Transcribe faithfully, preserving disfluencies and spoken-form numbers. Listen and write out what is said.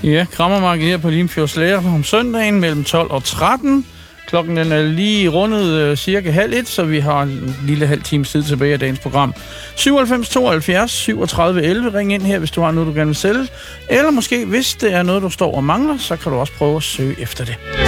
Ja, Krammermarkedet her på Limfjordslære om søndagen mellem tolv og tretten. Klokken den er lige rundet øh, cirka halv et, så vi har en lille halv times tid tilbage af dagens program. syvoghalvfems tooghalvfjerds syvogtredive elleve. Ring ind her, hvis du har noget, du gerne vil sælge. Eller måske, hvis det er noget, du står og mangler, så kan du også prøve at søge efter det.